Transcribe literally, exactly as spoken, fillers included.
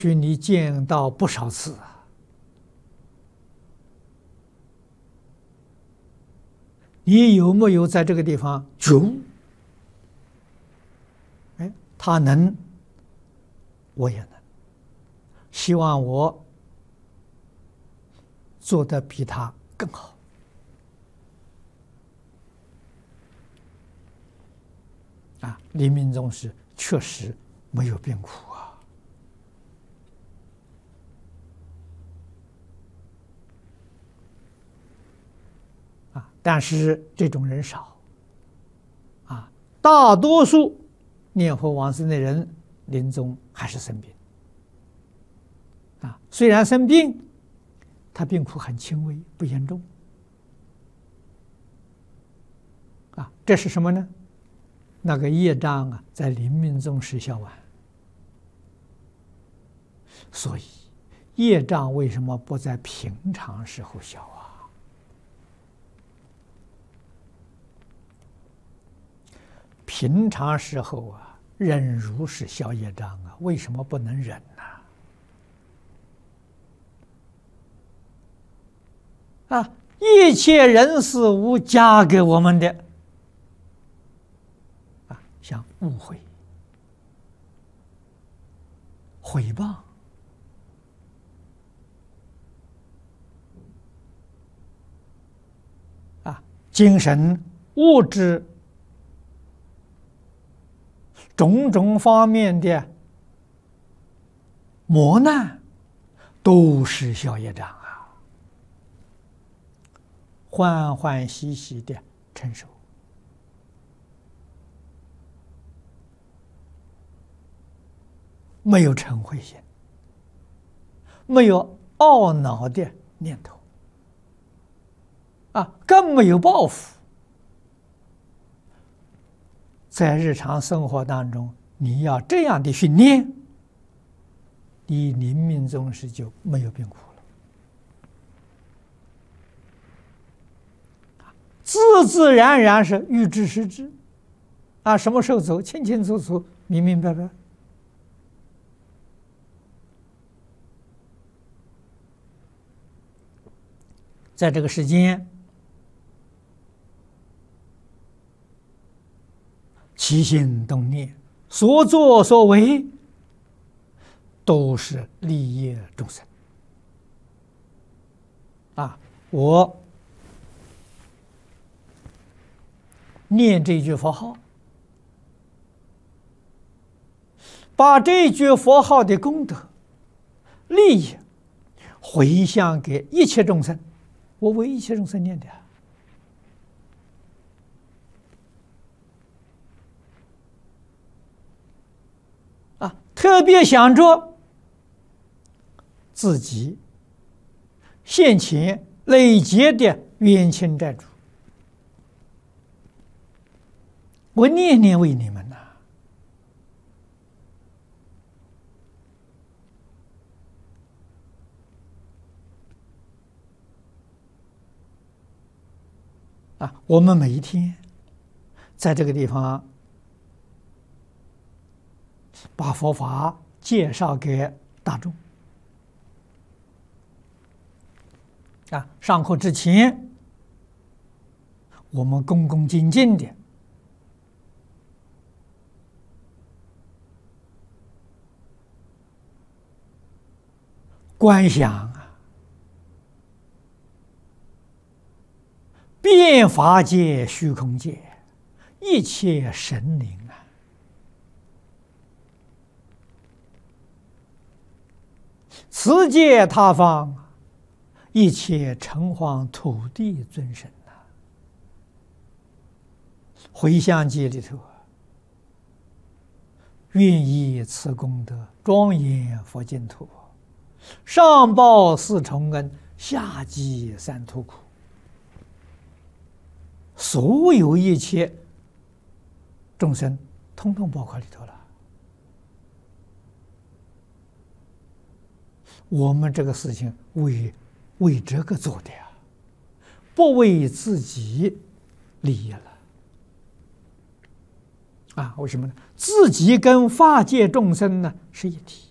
许你见到不少次啊，你有没有在这个地方觉悟？哎，他能，我也能。希望我做得比他更好。啊，临命终时确实没有病苦啊。啊，但是这种人少。啊，大多数念佛往生的人临终还是生病。啊，虽然生病，他病苦很轻微，不严重。啊，这是什么呢？那个业障啊，在临命终时消完。所以，业障为什么不在平常时候消啊？平常时候啊，忍辱是消业障啊，为什么不能忍呢？啊，一切人事物加给我们的。像误会、毁谤、啊，精神、物质种种方面的磨难，都是消业障啊，欢欢喜喜的承受。没有嗔恚心，没有懊恼的念头，啊，更没有报复。在日常生活当中，你要这样的训练，你临命终时就没有病苦了，自自然然是预知时知，啊，什么时候走，清清楚楚，明明白白。在这个世间，起心动念、所作所为，都是利益众生。啊，我念这句佛号，把这句佛号的功德、利益回向给一切众生。我为一切众生念的啊，特别想着自己现前累劫的冤亲债主，我念念为你们呐、啊，我们每一天在这个地方把佛法介绍给大众。啊，上课之前，我们恭恭敬敬的观想遍法界、虚空界，一切神灵啊，此界他方，一切城隍土地尊神呐、啊。回向偈里头，愿以此功德庄严佛净土，上报四重恩，下济三途苦。所有一切众生，通通包括里头了。我们这个事情为为这个做的呀，不为自己利益了。啊，为什么呢？自己跟法界众生呢是一体。